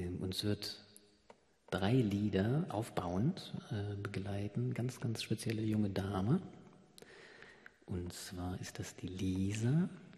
Uns wird 3 Lieder aufbauend begleiten, ganz spezielle junge Dame. Und zwar ist das die Lisa,